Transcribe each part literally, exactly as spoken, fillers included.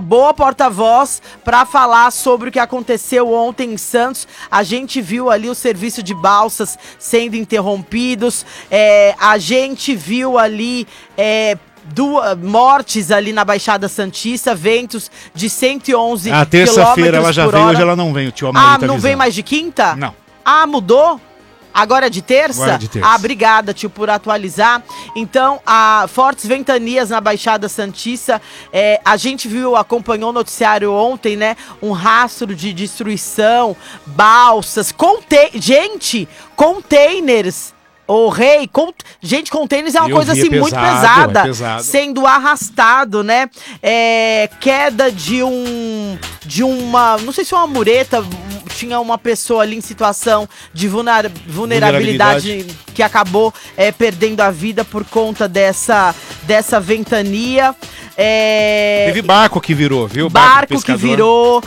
boa porta-voz para falar sobre o que aconteceu ontem em Santos. A gente viu ali o serviço de balsas sendo interrompidos, é, a gente viu ali... É, Duas mortes ali na Baixada Santista, ventos de cento e onze quilômetros por hora. A terça-feira ela já veio, hoje ela não vem, o tio Amauri Ah, tá não avisando. vem mais de quinta? Não. Ah, mudou? Agora é de terça? Agora é de terça. Ah, obrigada, tio, por atualizar. Então, a fortes ventanias na Baixada Santista. É, a gente viu, acompanhou o noticiário ontem, né? Um rastro de destruição, balsas, conte... gente, containers. Ô, Rei, cont... gente, containers é uma Eu coisa vi, assim é muito pesado, pesada, é pesado. Sendo arrastado, né? É, queda de um, de uma, não sei se é uma mureta, tinha uma pessoa ali em situação de vulner... vulnerabilidade, vulnerabilidade que acabou é, perdendo a vida por conta dessa, dessa ventania. É... Teve barco que virou, viu? Barco, barco que virou.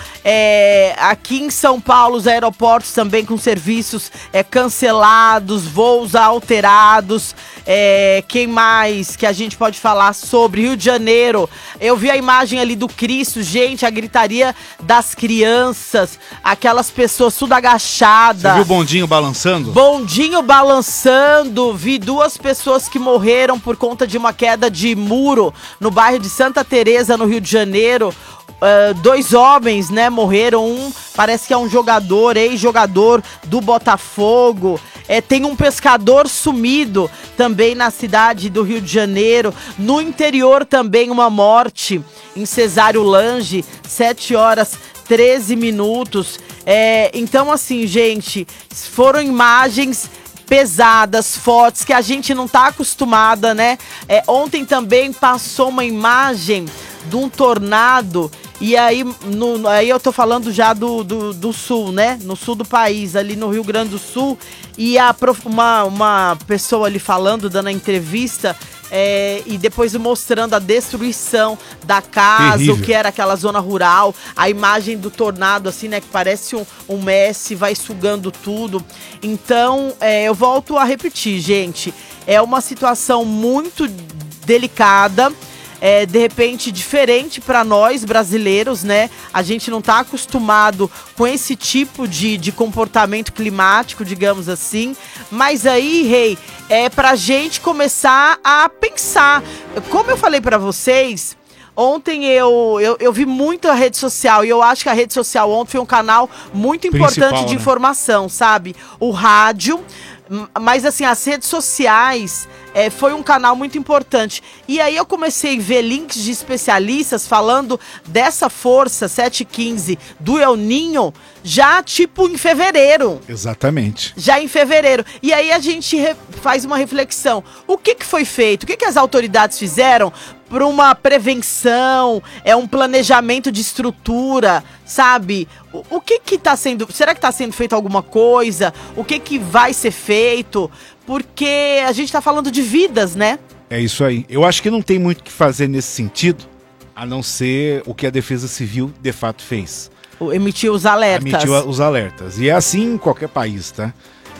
É, aqui em São Paulo, os aeroportos também com serviços é, cancelados, voos alterados. É, quem mais que a gente pode falar sobre? Rio de Janeiro. Eu vi a imagem ali do Cristo, gente, a gritaria das crianças, aquelas pessoas tudo agachadas. Você viu o bondinho balançando? Bondinho balançando. Vi duas pessoas que morreram por conta de uma queda de muro no bairro de Santa Teresa, no Rio de Janeiro. Uh, dois homens, né, morreram. Um parece que é um jogador, ex-jogador do Botafogo. É, tem um pescador sumido também na cidade do Rio de Janeiro. No interior também uma morte em Cesário Lange, sete horas treze minutos. É, então assim, gente, foram imagens pesadas, fortes, que a gente não tá acostumada, né? É, ontem também passou uma imagem de um tornado, e aí, no, aí eu tô falando já do, do, do sul, né? No sul do país, ali no Rio Grande do Sul, e a, uma, uma pessoa ali falando, dando a entrevista, é, e depois mostrando a destruição da casa, terrível. O que era aquela zona rural, a imagem do tornado, assim, né? Que parece um, um Messi, vai sugando tudo. Então, é, eu volto a repetir, gente, é uma situação muito delicada. É, de repente, diferente para nós brasileiros, né? A gente não tá acostumado com esse tipo de, de comportamento climático, digamos assim. Mas aí, Rei, é pra gente começar a pensar. Como eu falei para vocês, ontem eu, eu, eu vi muito a rede social, e eu acho que a rede social ontem foi um canal muito importante Principal, de né? informação, sabe? O rádio, mas assim, as redes sociais... É, foi um canal muito importante. E aí eu comecei a ver links de especialistas falando dessa força sete quinze do El Niño já tipo em fevereiro. Exatamente. Já em fevereiro. E aí a gente faz uma reflexão. O que, que foi feito? O que, que as autoridades fizeram para uma prevenção, é um planejamento de estrutura, sabe? O, o que que tá sendo... Será que está sendo feito alguma coisa? O que que vai ser feito? Porque a gente está falando de vidas, né? É isso aí. Eu acho que não tem muito o que fazer nesse sentido, a não ser o que a Defesa Civil de fato fez. Emitiu os alertas. Emitiu os alertas. E é assim em qualquer país, tá?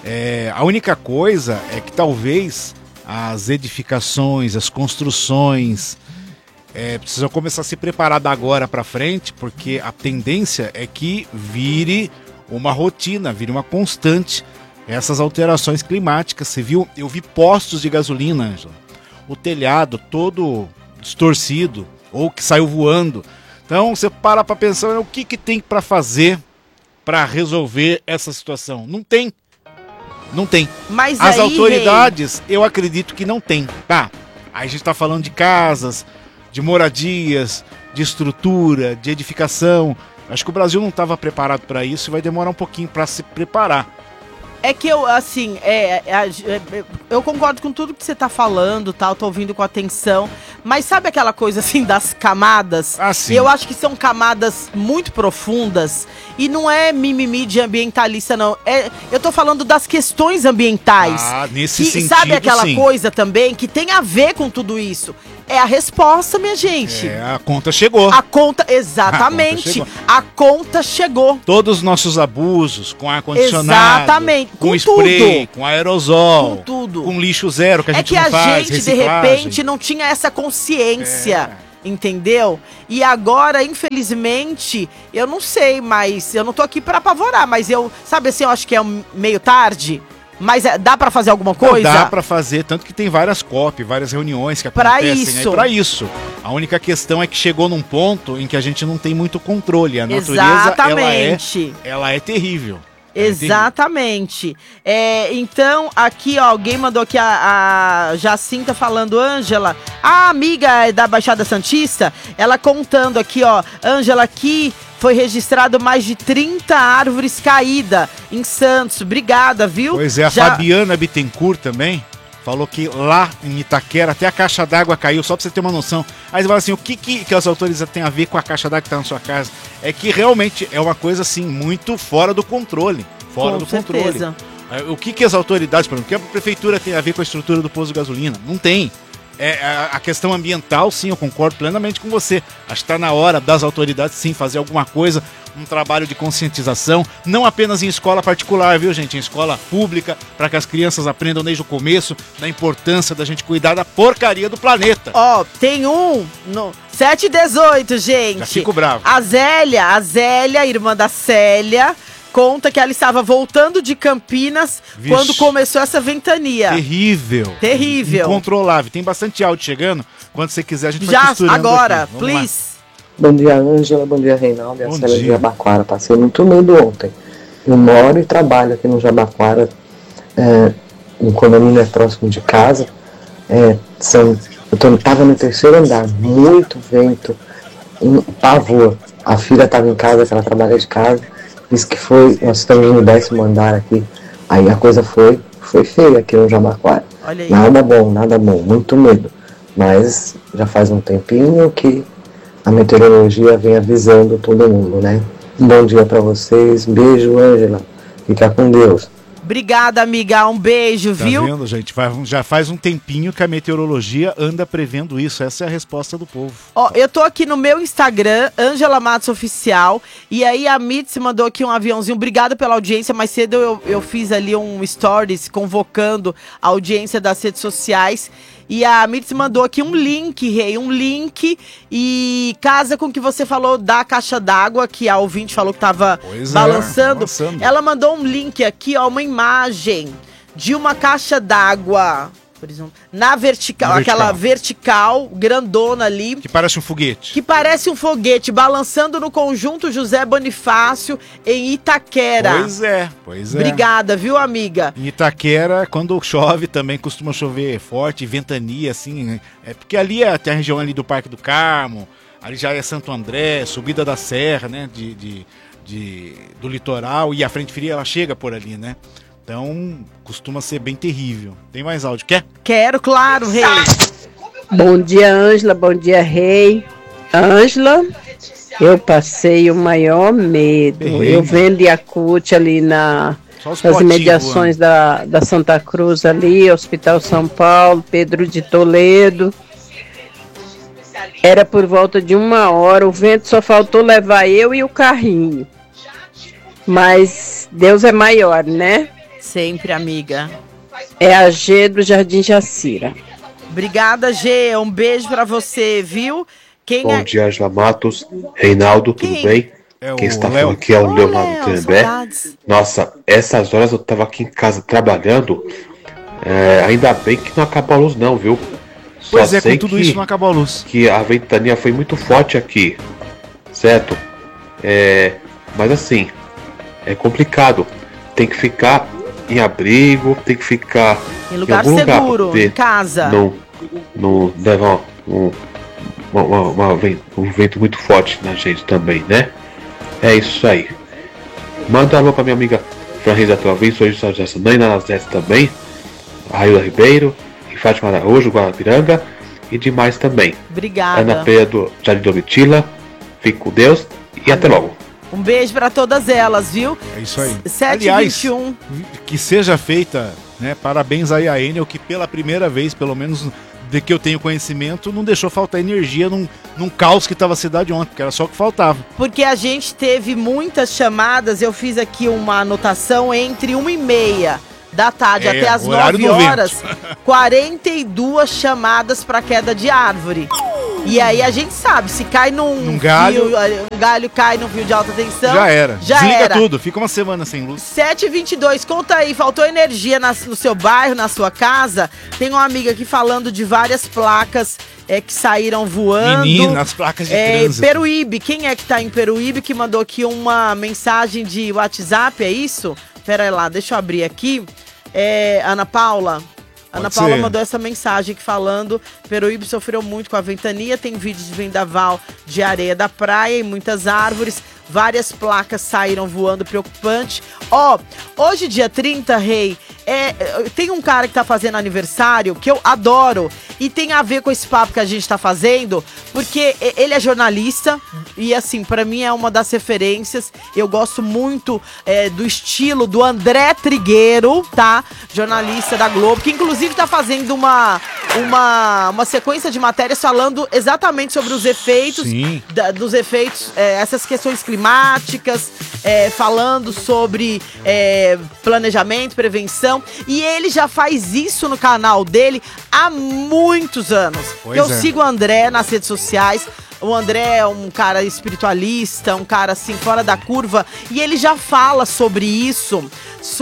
É, a única coisa é que talvez as edificações, as construções é, precisam começar a se preparar da agora para frente, porque a tendência é que vire uma rotina, vire uma constante essas alterações climáticas. Você viu? Eu vi postos de gasolina, Ângela, o telhado todo distorcido ou que saiu voando. Então você para para pensar, o que, que tem para fazer para resolver essa situação? Não tem. Não tem. Mas As aí, autoridades, Rei, eu acredito que não tem. Tá, aí a gente está falando de casas, de moradias, de estrutura, de edificação. Acho que o Brasil não estava preparado para isso e vai demorar um pouquinho para se preparar. É que eu, assim, é, é, é, eu concordo com tudo que você tá falando, tá? Eu tô ouvindo com atenção. Mas sabe aquela coisa, assim, das camadas? Ah, sim. Eu acho que são camadas muito profundas. E não é mimimi de ambientalista, não. É, eu tô falando das questões ambientais. Ah, nesse que, sentido, sabe aquela sim. coisa também que tem a ver com tudo isso? É a resposta, minha gente. É, a conta chegou. A conta, exatamente. A conta chegou. A conta chegou. Todos os nossos abusos com ar-condicionado. Exatamente. Com, com spray, tudo. com aerosol. Com tudo. Com lixo zero que a é gente que não a faz, gente, reciclagem. de repente, não tinha essa consciência. É. entendeu? E agora, infelizmente, eu não sei, mas eu não tô aqui pra apavorar, mas eu, sabe assim, eu acho que é um meio tarde, mas é, dá pra fazer alguma coisa? Não, dá pra fazer, tanto que tem várias C O P, várias reuniões que pra acontecem isso. aí pra isso. A única questão é que chegou num ponto em que a gente não tem muito controle. A natureza, Exatamente. ela é, ela é terrível. Exatamente. É, então, aqui, ó, alguém mandou aqui a, a Jacinta falando, Ângela, a amiga da Baixada Santista, ela contando aqui, ó, Ângela, aqui foi registrado mais de trinta árvores caídas em Santos. Obrigada, viu? Pois é, a Já... Fabiana Bittencourt também falou que lá em Itaquera até a caixa d'água caiu, só pra você ter uma noção. Aí você fala assim, o que, que, que as autoridades têm a ver com a caixa d'água que tá na sua casa? É que realmente é uma coisa assim, muito fora do controle. Fora com do certeza. controle. O que, que as autoridades, por exemplo, o que a prefeitura tem a ver com a estrutura do posto de gasolina? Não tem. É, a, a questão ambiental, sim, eu concordo plenamente com você. Acho que está na hora das autoridades, sim, fazer alguma coisa, um trabalho de conscientização, não apenas em escola particular, viu, gente? Em escola pública, para que as crianças aprendam desde o começo da importância da gente cuidar da porcaria do planeta. Ó, tem um no sete e dezoito, gente. Já fico bravo. A Zélia, a Zélia, irmã da Célia, conta que ela estava voltando de Campinas Vixe. quando começou essa ventania. Terrível. Terrível. Incontrolável. Tem bastante áudio chegando. Quando você quiser, a gente vai Já, costurando agora, aqui. Vamos please. lá. Bom dia, Ângela. Bom dia, Reinaldo. É a Bom Célia de dia. Jabaquara. Passei muito medo ontem. Eu moro e trabalho aqui no Jabaquara. É, um condomínio é próximo de casa. É, são, eu estava no terceiro andar. Muito vento. Um pavor. A filha estava em casa, que ela trabalha de casa. Disse que foi, nós estamos no décimo andar aqui. Aí a coisa foi, foi feia aqui no Jabaquara. Olha aí. Nada bom, nada bom. Muito medo. Mas já faz um tempinho que a meteorologia vem avisando todo mundo, né? Um bom dia pra vocês. Beijo, Ângela. Fica com Deus. Obrigada, amiga. Um beijo, Tá viu? vendo, gente? Vai- Já faz um tempinho que a meteorologia anda prevendo isso. Essa é a resposta do povo. Ó, eu tô aqui no meu Instagram, Ângela Matos Oficial, e aí a Mitz mandou aqui um aviãozinho. Obrigado pela audiência. Mais cedo eu, eu fiz ali um stories convocando a audiência das redes sociais. E a Mitz mandou aqui um link, Rei, um link, e casa com o que você falou da caixa d'água, que a ouvinte falou que tava Pois é, balançando. balançando. Ela mandou um link aqui, ó, uma imagem de uma caixa d'água, por exemplo, na vertical, Na vertical. aquela vertical, grandona ali, Que parece um foguete. que parece um foguete balançando no conjunto José Bonifácio, em Itaquera. Pois é, pois é. Obrigada, viu, amiga? Em Itaquera, quando chove também costuma chover forte, ventania, assim, né? É porque ali é, tem a região ali do Parque do Carmo, ali já é Santo André, subida da serra, né, de, de, de- do litoral, e a frente fria ela chega por ali, né? Então, costuma ser bem terrível. Tem mais áudio, quer? Quero, claro, Rei. Bom dia, Ângela. Bom dia, Rei. Ângela, eu passei o maior medo. Perrengue. Eu vendo Yakult ali na, Só os nas potinhos imediações da, da Santa Cruz ali, Hospital São Paulo, Pedro de Toledo. Era por volta de uma hora, o vento só faltou levar eu e o carrinho. Mas Deus é maior, né? Sempre, amiga. É a G do Jardim Jacira. Obrigada, G. Um beijo pra você, viu? Quem Bom é? dia, Angela Matos. Reinaldo, tudo Quem? bem? É Quem o está Léo. falando aqui é o Ô, Leonardo Léo, Trembé. saudades. Nossa, essas horas eu tava aqui em casa trabalhando. É, ainda bem que não acabou a luz não, viu? Só Pois é, com sei tudo que, isso não acabou a luz. que a ventania foi muito forte aqui, certo? É, mas assim, é complicado. Tem que ficar em abrigo, tem que ficar Em lugar algum lugar, seguro, porque em casa. Não, não leva um, uma- uma- uma ven- um vento muito forte na gente também, né? É isso aí. Manda um alô pra minha amiga Franrisa Travis, hoje só já Mãe na Nazete também, Raíla Ribeiro, e Fátima Araújo, Guarapiranga e demais também. Obrigada. Ana Pereira do Jardim Domitila, fique com Deus e até logo. Um beijo pra todas elas, viu? É isso aí. sete e Aliás, vinte e um. que seja feita, né? Parabéns aí a Enel, que pela primeira vez, pelo menos de que eu tenho conhecimento, não deixou faltar energia num, num caos que estava a cidade ontem, porque era só o que faltava. Porque a gente teve muitas chamadas, eu fiz aqui uma anotação entre uma e meia da tarde É, até as horário nove do vento. horas, quarenta e duas chamadas para queda de árvore. E aí a gente sabe, se cai num Um galho. fio, um galho cai num fio de alta tensão, Já era. Já Desliga era. tudo, fica uma semana sem luz. sete e vinte e dois, conta aí, faltou energia na- no seu bairro, na sua casa? Tem uma amiga aqui falando de várias placas é, que saíram voando. Menina, as placas de É, trânsito. Peruíbe, quem é que tá em Peruíbe que mandou aqui uma mensagem de WhatsApp, é isso? Pera aí lá, deixa eu abrir aqui. É, Ana Paula... Ana Pode Paula ser. mandou essa mensagem aqui falando: Peruíbe sofreu muito com a ventania, tem vídeos de vendaval de areia da praia e muitas árvores, várias placas saíram voando, preocupante. Ó, hoje dia trinta, Rei, é, tem um cara que tá fazendo aniversário que eu adoro e tem a ver com esse papo que a gente tá fazendo, porque ele é jornalista e assim, pra mim é uma das referências. Eu gosto muito é, do estilo do André Trigueiro, tá? Jornalista da Globo, que inclusive tá fazendo uma, uma, uma sequência de matérias falando exatamente sobre os efeitos, Sim. da- dos efeitos, é, essas questões climáticas, é, falando sobre é, planejamento, prevenção. E ele já faz isso no canal dele há muitos anos. Pois Eu é. sigo o André nas redes sociais. O André é um cara espiritualista, um cara assim fora da curva, e ele já fala sobre isso,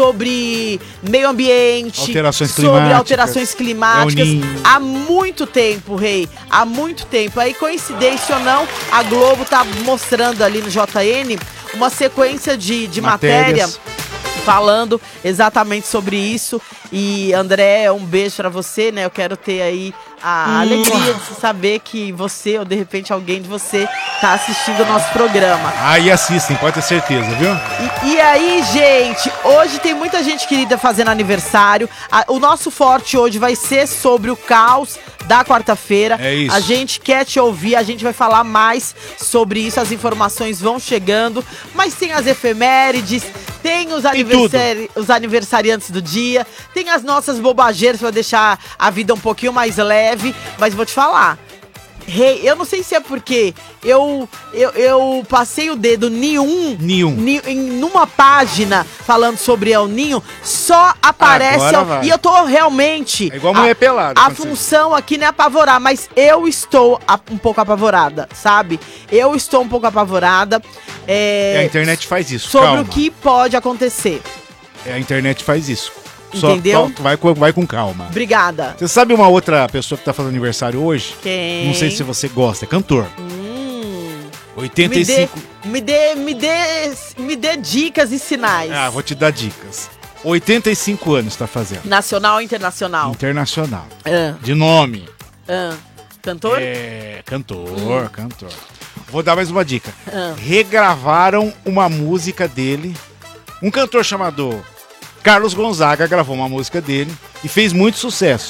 sobre meio ambiente, Alterações sobre climáticas, alterações climáticas El Niño. há muito tempo, Rei, há muito tempo. Aí, coincidência ou não, a Globo tá mostrando ali no J N uma sequência de, de matéria Matérias. falando exatamente sobre isso. E André, um beijo pra você, né? Eu quero ter aí a alegria de saber que você, ou de repente alguém de você, tá assistindo o nosso programa. Aí assistem, pode ter certeza, viu? E, e aí, gente, hoje tem muita gente querida fazendo aniversário. A- o nosso forte hoje vai ser sobre o caos da quarta-feira. É isso. A gente quer te ouvir, a gente vai falar mais sobre isso, as informações vão chegando, mas tem as efemérides, tem os, aniversari os aniversariantes do dia, tem as nossas bobageiras pra deixar a vida um pouquinho mais leve, mas vou te falar. Rei, eu não sei se é porque eu, eu, eu passei o dedo em um, Nenhum. ni- em numa página falando sobre El Ninho, só aparece Agora El- vai. e eu tô realmente É igual mulher a, pelada, A quando você- função aqui não é apavorar, mas eu estou a- um pouco apavorada, sabe? Eu estou um pouco apavorada. é, E a internet faz isso, sobre calma. o que pode acontecer. É, a internet faz isso. Entendeu? Só, vai, com- vai com calma. Obrigada. Você sabe uma outra pessoa que tá fazendo aniversário hoje? Quem? Não sei se você gosta, é cantor. Hum, oitenta me e dê, cinco. me dê, me dê, me dê dicas e sinais. Ah, vou te dar dicas. oitenta e cinco anos tá fazendo. Nacional ou internacional? Internacional. Ah, De nome. ah. Cantor? É, cantor, cantor. Vou dar mais uma dica. Ah. Regravaram uma música dele. Um cantor chamado Carlos Gonzaga gravou uma música dele e fez muito sucesso.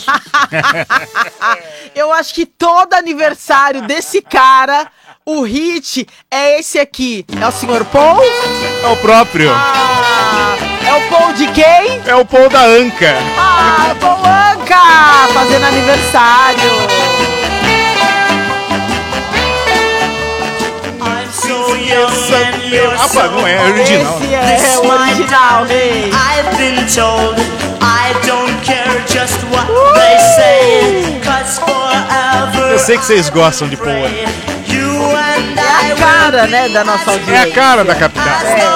Eu acho que todo aniversário desse cara, o hit é esse aqui. É o senhor Paul? É o próprio. Ah, é o Paul de quem? É o Paul da Anca. Ah, Paul Anka, fazendo aniversário. Rapaz, não é, é original. Esse é o original, rei. I've been told I don't care just what they say, 'cause forever Eu sei que vocês gostam de Paul Anka. you and É I a cara, né, da nossa É audiência. a cara da capital. É.